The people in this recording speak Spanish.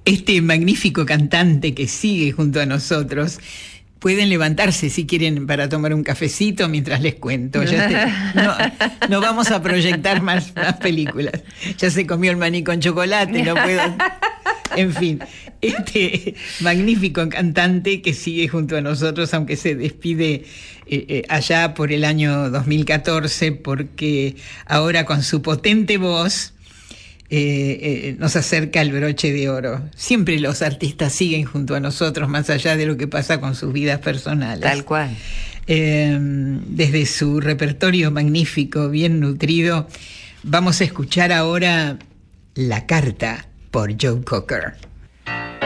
Este magnífico cantante que sigue junto a nosotros. Pueden levantarse si quieren para tomar un cafecito mientras les cuento. No vamos a proyectar más películas. Ya se comió el maní con chocolate, no puedo. En fin, este magnífico cantante que sigue junto a nosotros, aunque se despide allá por el año 2014, porque ahora con su potente voz nos acerca el broche de oro. Siempre los artistas siguen junto a nosotros, más allá de lo que pasa con sus vidas personales. Tal cual. Desde su repertorio magnífico, bien nutrido, vamos a escuchar ahora La Carta por Joe Cocker.